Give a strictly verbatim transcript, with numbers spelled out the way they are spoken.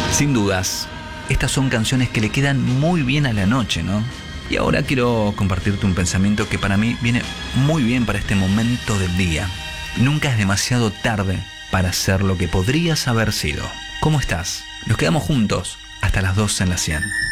Sin dudas, estas son canciones que le quedan muy bien a la noche, ¿no? Y ahora quiero compartirte un pensamiento que para mí viene muy bien para este momento del día. Nunca es demasiado tarde para ser lo que podrías haber sido. ¿Cómo estás? Nos quedamos juntos hasta las doce en la cien.